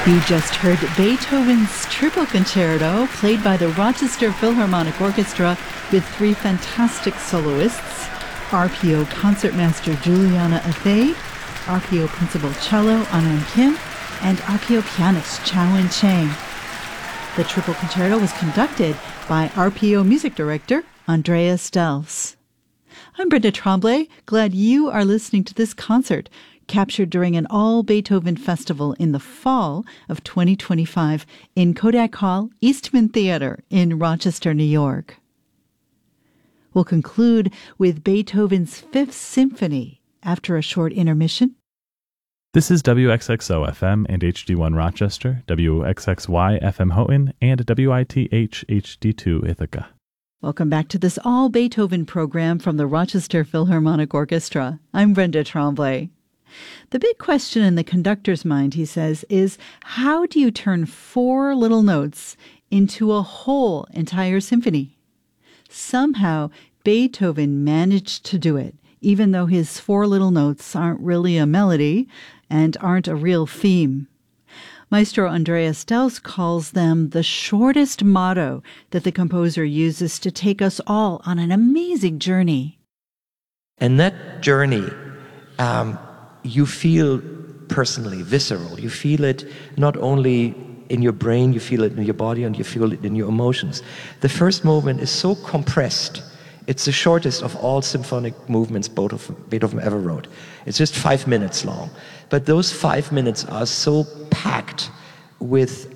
You just heard Beethoven's Triple Concerto, played by the Rochester Philharmonic Orchestra with three fantastic soloists, RPO Concertmaster Juliana Athey, RPO Principal Cello Anand Kim, and RPO Pianist Chow-In Chang. The Triple Concerto was conducted by RPO Music Director Andreas Delfs. I'm Brenda Tremblay. Glad you are listening to this concert, captured during an all-Beethoven festival in the fall of 2025 in Kodak Hall, Eastman Theater in Rochester, New York. We'll conclude with Beethoven's Fifth Symphony after a short intermission. This is WXXO FM and HD1 Rochester, WXXY FM Houghton, and WITH HD2 Ithaca. Welcome back to this all-Beethoven program from the Rochester Philharmonic Orchestra. I'm Brenda Tremblay. The big question in the conductor's mind, he says, is how do you turn four little notes into a whole entire symphony? Somehow, Beethoven managed to do it, even though his four little notes aren't really a melody and aren't a real theme. Maestro Andreas Delfs calls them the shortest motto that the composer uses to take us all on an amazing journey. And that journey, you feel personally, visceral. You feel it not only in your brain, you feel it in your body, and you feel it in your emotions. The first movement is so compressed. It's the shortest of all symphonic movements Beethoven ever wrote. It's just 5 minutes long. But those 5 minutes are so packed with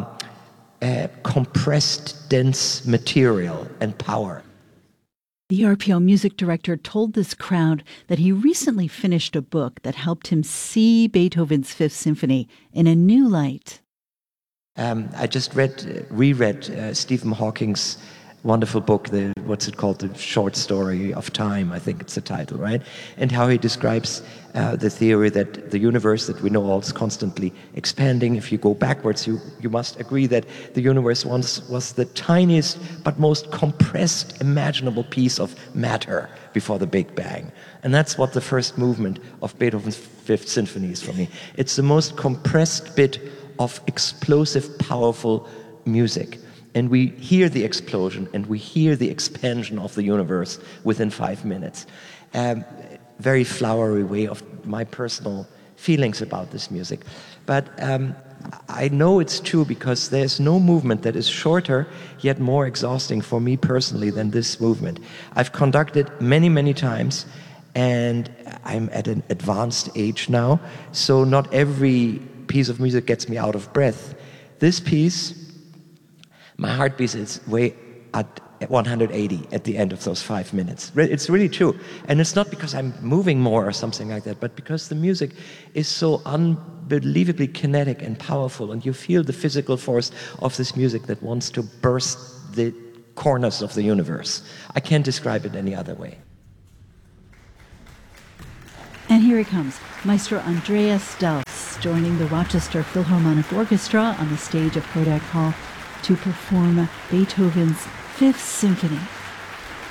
compressed, dense material and power. The RPO music director told this crowd that he recently finished a book that helped him see Beethoven's Fifth Symphony in a new light. I just reread Stephen Hawking's wonderful book, what's it called, The Short Story of Time, I think it's the title, right? And how he describes the theory that the universe that we know all is constantly expanding. If you go backwards, you must agree that the universe once was the tiniest but most compressed imaginable piece of matter before the Big Bang. And that's what the first movement of Beethoven's Fifth Symphony is for me. It's the most compressed bit of explosive, powerful music. And we hear the explosion and we hear the expansion of the universe within 5 minutes. Very flowery way of my personal feelings about this music. But I know it's true because there's no movement that is shorter yet more exhausting for me personally than this movement. I've conducted many, many times, and I'm at an advanced age now, so not every piece of music gets me out of breath. This piece, my heartbeat is way at 180 at the end of those 5 minutes. It's really true. And it's not because I'm moving more or something like that, but because the music is so unbelievably kinetic and powerful, and you feel the physical force of this music that wants to burst the corners of the universe. I can't describe it any other way. And here he comes, Maestro Andreas Delfs, joining the Rochester Philharmonic Orchestra on the stage of Kodak Hall to perform Beethoven's Fifth Symphony.